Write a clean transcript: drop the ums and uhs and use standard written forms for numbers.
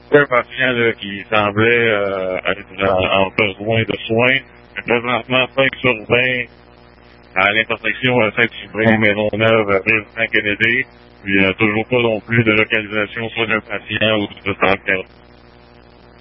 Un patient là, qui semblait être en besoin de soins. Présentement, 5 sur 20 à l'intersection Saint-Cyprien, Maisonneuve, Rue Kennedy. Puis toujours pas non plus de localisation soit d'un patient ou de centre.